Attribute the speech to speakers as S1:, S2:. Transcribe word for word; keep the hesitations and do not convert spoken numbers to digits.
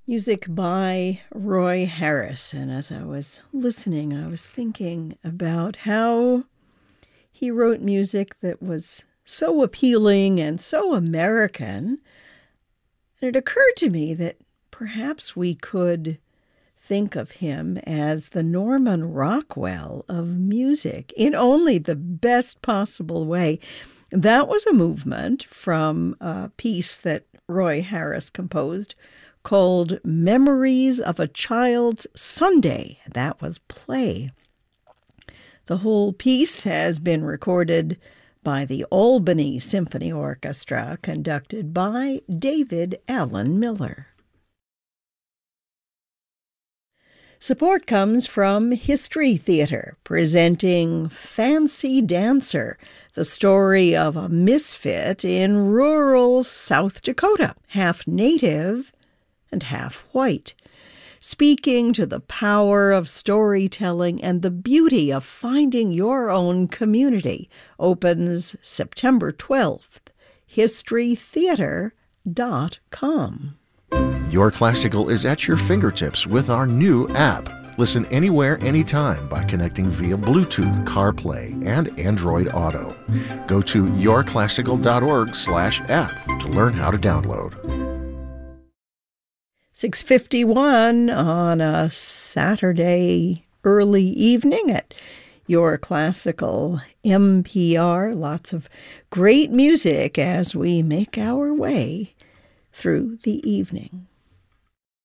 S1: Music by Roy Harris. And as I was listening, I was thinking about how he wrote music that was so appealing and so American. And it occurred to me that perhaps we could think of him as the Norman Rockwell of music in only the best possible way. That was a movement from a piece that Roy Harris composed called Memories of a Child's Sunday. That was play. The whole piece has been recorded by the Albany Symphony Orchestra, conducted by David Allen Miller. Support comes from History Theater, presenting Fancy Dancer, the story of a misfit in rural South Dakota, half native and half white, speaking to the power of storytelling and the beauty of finding your own community. Opens September twelfth. history theater dot com.
S2: Your Classical is at your fingertips with our new app. Listen anywhere, anytime by connecting via Bluetooth, CarPlay, and Android Auto. Go to your classical dot org slash app to learn how to download.
S1: six fifty-one on a Saturday early evening at Your Classical N P R. Lots of great music as we make our way through the evening.